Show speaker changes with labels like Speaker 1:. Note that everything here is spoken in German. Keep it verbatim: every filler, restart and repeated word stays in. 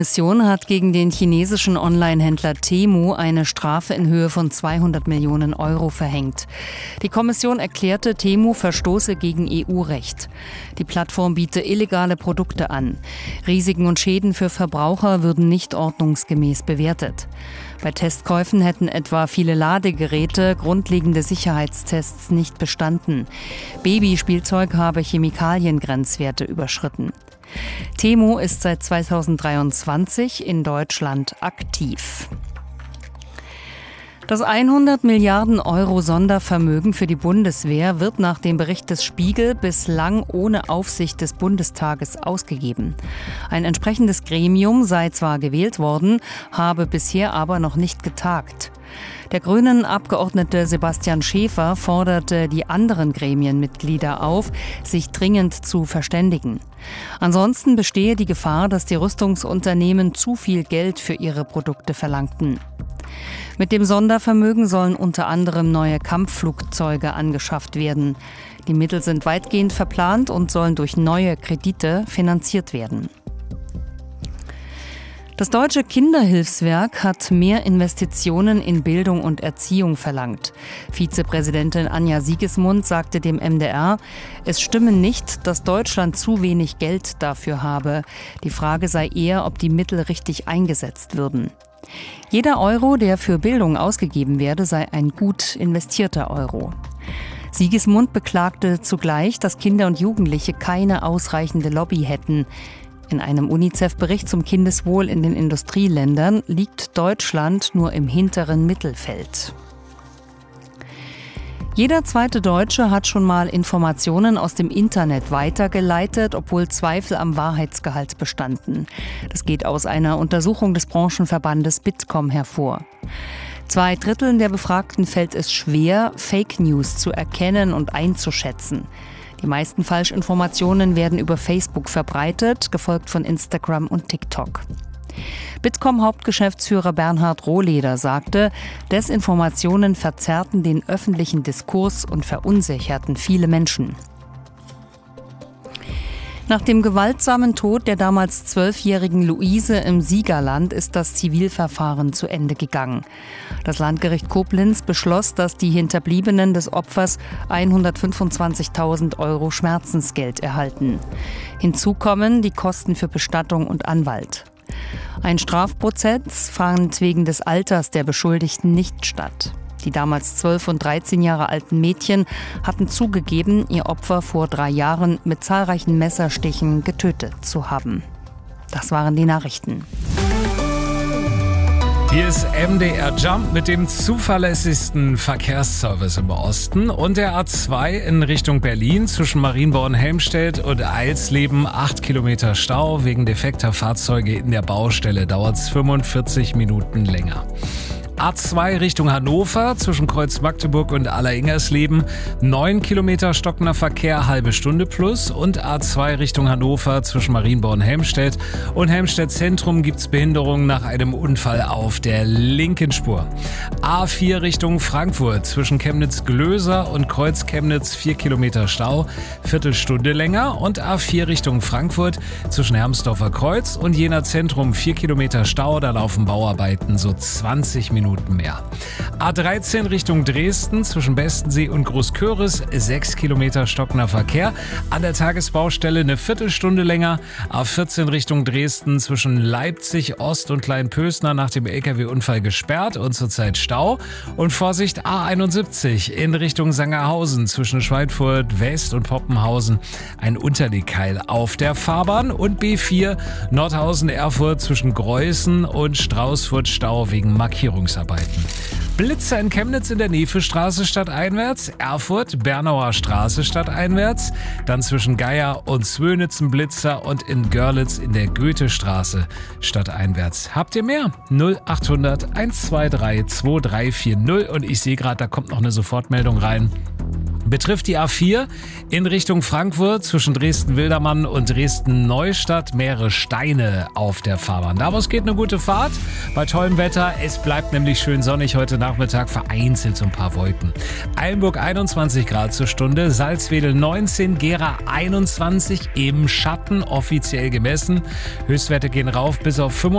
Speaker 1: Die Kommission hat gegen den chinesischen Online-Händler Temu eine Strafe in Höhe von zweihundert Millionen Euro verhängt. Die Kommission erklärte, Temu verstoße gegen E U-Recht. Die Plattform biete illegale Produkte an. Risiken und Schäden für Verbraucher würden nicht ordnungsgemäß bewertet. Bei Testkäufen hätten etwa viele Ladegeräte grundlegende Sicherheitstests nicht bestanden. Babyspielzeug habe Chemikaliengrenzwerte überschritten. Temu ist seit zweitausenddreiundzwanzig in Deutschland aktiv. Das hundert Milliarden Euro Sondervermögen für die Bundeswehr wird nach dem Bericht des Spiegel bislang ohne Aufsicht des Bundestages ausgegeben. Ein entsprechendes Gremium sei zwar gewählt worden, habe bisher aber noch nicht getagt. Der Grünen-Abgeordnete Sebastian Schäfer forderte die anderen Gremienmitglieder auf, sich dringend zu verständigen. Ansonsten bestehe die Gefahr, dass die Rüstungsunternehmen zu viel Geld für ihre Produkte verlangten. Mit dem Sondervermögen sollen unter anderem neue Kampfflugzeuge angeschafft werden. Die Mittel sind weitgehend verplant und sollen durch neue Kredite finanziert werden. Das Deutsche Kinderhilfswerk hat mehr Investitionen in Bildung und Erziehung verlangt. Vizepräsidentin Anja Siegesmund sagte dem M D R, es stimme nicht, dass Deutschland zu wenig Geld dafür habe. Die Frage sei eher, ob die Mittel richtig eingesetzt würden. Jeder Euro, der für Bildung ausgegeben werde, sei ein gut investierter Euro. Siegesmund beklagte zugleich, dass Kinder und Jugendliche keine ausreichende Lobby hätten. In einem UNICEF-Bericht zum Kindeswohl in den Industrieländern liegt Deutschland nur im hinteren Mittelfeld. Jeder zweite Deutsche hat schon mal Informationen aus dem Internet weitergeleitet, obwohl Zweifel am Wahrheitsgehalt bestanden. Das geht aus einer Untersuchung des Branchenverbandes Bitkom hervor. Zwei Dritteln der Befragten fällt es schwer, Fake News zu erkennen und einzuschätzen. Die meisten Falschinformationen werden über Facebook verbreitet, gefolgt von Instagram und TikTok. Bitkom-Hauptgeschäftsführer Bernhard Rohleder sagte, Desinformationen verzerrten den öffentlichen Diskurs und verunsicherten viele Menschen. Nach dem gewaltsamen Tod der damals zwölfjährigen Luise im Siegerland ist das Zivilverfahren zu Ende gegangen. Das Landgericht Koblenz beschloss, dass die Hinterbliebenen des Opfers hundertfünfundzwanzigtausend Euro Schmerzensgeld erhalten. Hinzu kommen die Kosten für Bestattung und Anwalt. Ein Strafprozess fand wegen des Alters der Beschuldigten nicht statt. Die damals zwölf und dreizehn Jahre alten Mädchen hatten zugegeben, ihr Opfer vor drei Jahren mit zahlreichen Messerstichen getötet zu haben. Das waren die Nachrichten.
Speaker 2: Hier ist M D R Jump mit dem zuverlässigsten Verkehrsservice im Osten und der A zwei in Richtung Berlin zwischen Marienborn-Helmstedt und Eilsleben. acht Kilometer Stau wegen defekter Fahrzeuge in der Baustelle. Dauert es fünfundvierzig Minuten länger. A zwei Richtung Hannover zwischen Kreuz Magdeburg und Alleringsersleben. neun Kilometer stockender Verkehr, halbe Stunde plus. Und A zwei Richtung Hannover zwischen Marienborn-Helmstedt und Helmstedt Zentrum gibt's Behinderungen nach einem Unfall auf der linken Spur. A vier Richtung Frankfurt zwischen Chemnitz-Glöser und Kreuz Chemnitz vier Kilometer Stau, Viertelstunde länger. Und A vier Richtung Frankfurt zwischen Hermsdorfer Kreuz und Jena Zentrum vier Kilometer Stau, da laufen Bauarbeiten so zwanzig Minuten mehr. A dreizehn Richtung Dresden zwischen Bestensee und Großköris, sechs Kilometer stockender Verkehr. An der Tagesbaustelle eine Viertelstunde länger. A vierzehn Richtung Dresden zwischen Leipzig Ost und Kleinpösner nach dem L K W-Unfall gesperrt und zurzeit Stau. Und Vorsicht A einundsiebzig in Richtung Sangerhausen zwischen Schweinfurt West und Poppenhausen. Ein Unterlegkeil auf der Fahrbahn. Und B vier Nordhausen-Erfurt zwischen Greußen und Straußfurt Stau wegen Markierungsarbeiten. Blitzer in Chemnitz in der Nevestraße stadteinwärts, Erfurt, Bernauer Straße stadteinwärts, dann zwischen Geier und Zwönitzen Blitzer und in Görlitz in der Goethestraße stadteinwärts. Habt ihr mehr? null achthundert eins zwei drei zwei drei vier null und ich sehe gerade, da kommt noch eine Sofortmeldung rein. Betrifft die A vier in Richtung Frankfurt zwischen Dresden-Wildermann und Dresden-Neustadt mehrere Steine auf der Fahrbahn. Daraus geht eine gute Fahrt bei tollem Wetter. Es bleibt nämlich schön sonnig heute Nachmittag, vereinzelt so ein paar Wolken. Eilenburg einundzwanzig Grad zur Stunde, Salzwedel neunzehn, Gera einundzwanzig, im Schatten offiziell gemessen. Höchstwerte gehen rauf bis auf fünfundzwanzig.